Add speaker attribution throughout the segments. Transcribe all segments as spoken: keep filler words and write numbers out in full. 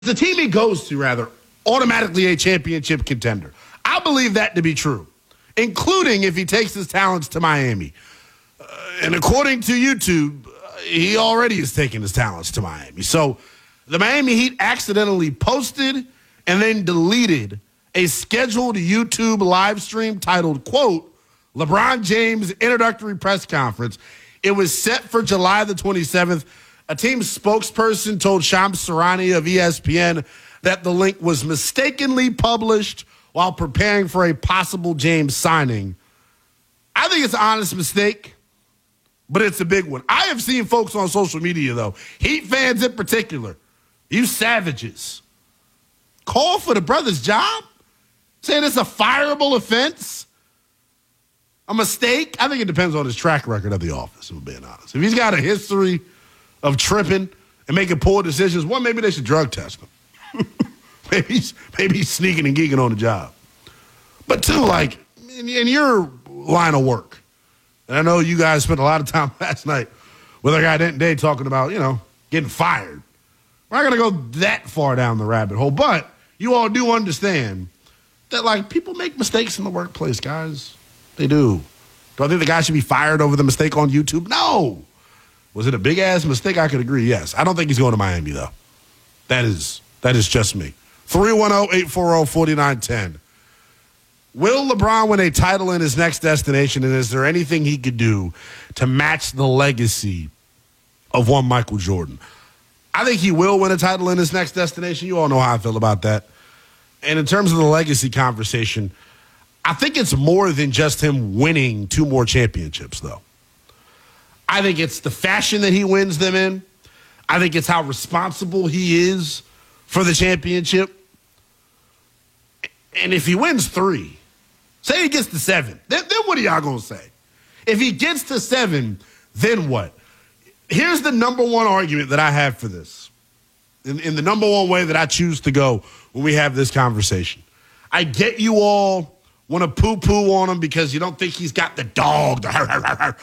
Speaker 1: the team he goes to, rather, automatically a championship contender? I believe that to be true, including if he takes his talents to Miami. Uh, and according to YouTube, uh, he already is taking his talents to Miami. So the Miami Heat accidentally posted and then deleted a scheduled YouTube live stream titled, quote, LeBron James introductory press conference. It was set for July the twenty-seventh. A team spokesperson told Shams Charania of E S P N that the link was mistakenly published while preparing for a possible James signing. I think it's an honest mistake, but it's a big one. I have seen folks on social media, though, Heat fans in particular, you savages, call for the brother's job, saying it's a fireable offense, a mistake. I think it depends on his track record of the office, if I'm being honest. If he's got a history of tripping and making poor decisions, well, maybe they should drug test him. maybe, he's, maybe he's sneaking and geeking on the job. But two, like, in, in your line of work, and I know you guys spent a lot of time last night with our guy Denton Day talking about, you know, getting fired. We're not going to go that far down the rabbit hole, but you all do understand that, like, people make mistakes in the workplace, guys. They do. Do I think the guy should be fired over the mistake on YouTube? No. Was it a big-ass mistake? I could agree, yes. I don't think he's going to Miami, though. That is that is just me. three one zero, eight four zero, four nine one zero. Will LeBron win a title in his next destination, and is there anything he could do to match the legacy of one Michael Jordan? I think he will win a title in his next destination. You all know how I feel about that. And in terms of the legacy conversation, I think it's more than just him winning two more championships, though. I think it's the fashion that he wins them in. I think it's how responsible he is for the championship. And if he wins three, say he gets to seven, then, then what are y'all going to say? If he gets to seven, then what? Here's the number one argument that I have for this, in, in the number one way that I choose to go when we have this conversation. I get you all want to poo-poo on him because you don't think he's got the dog, the,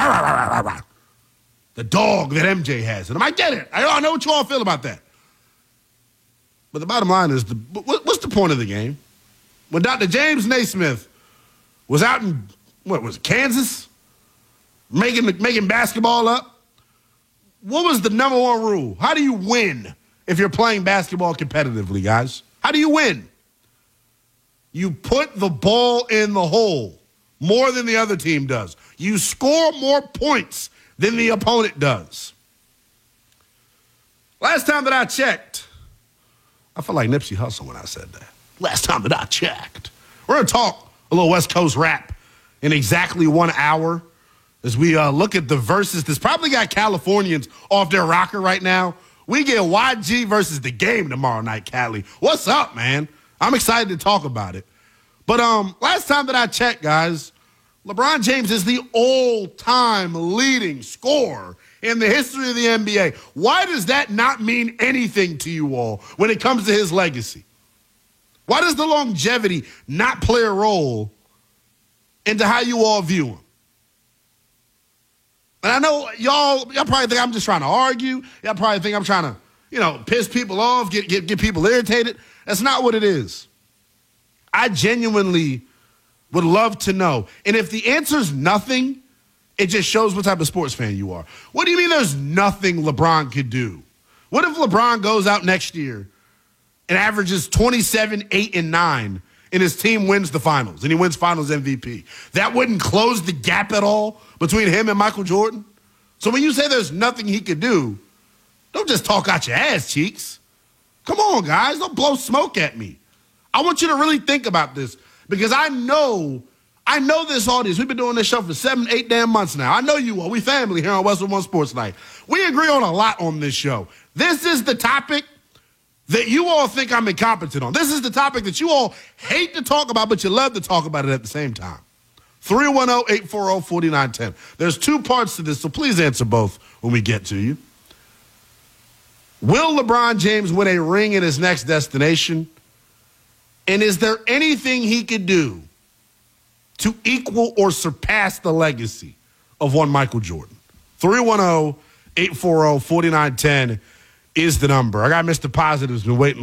Speaker 1: the dog that M J has. And I get it. I know what you all feel about that. But the bottom line is, the, what's the point of the game? When Doctor James Naismith was out in, what was it, Kansas, making, making basketball up, what was the number one rule? How do you win if you're playing basketball competitively, guys? How do you win? You put the ball in the hole more than the other team does. You score more points than the opponent does. Last time that I checked, I felt like Nipsey Hussle when I said that. Last time that I checked. We're going to talk a little West Coast rap in exactly one hour as we uh, look at the verses that's probably got Californians off their rocker right now. We get Y G versus The Game tomorrow night, Cali. What's up, man? I'm excited to talk about it. But um, last time that I checked, guys, LeBron James is the all-time leading scorer in the history of the N B A. Why does that not mean anything to you all when it comes to his legacy? Why does the longevity not play a role into how you all view him? And I know y'all, y'all probably think I'm just trying to argue. Y'all probably think I'm trying to, you know, piss people off, get, get, get people irritated. That's not what it is. I genuinely would love to know. And if the answer's nothing, it just shows what type of sports fan you are. What do you mean there's nothing LeBron could do? What if LeBron goes out next year and averages twenty-seven, eight, and nine, and his team wins the finals, and he wins finals M V P? That wouldn't close the gap at all between him and Michael Jordan? So when you say there's nothing he could do, don't just talk out your ass cheeks. Come on, guys. Don't blow smoke at me. I want you to really think about this because I know, I know this audience. We've been doing this show for seven, eight damn months now. I know you all. We family here on Westwood One Sports Night. We agree on a lot on this show. This is the topic that you all think I'm incompetent on. This is the topic that you all hate to talk about, but you love to talk about it at the same time. three one zero, eight four zero, four nine one zero. There's two parts to this, so please answer both when we get to you. Will LeBron James win a ring in his next destination? And is there anything he could do to equal or surpass the legacy of one Michael Jordan? three one zero, eight four zero, four nine one zero is the number. I got Mister Positive's been waiting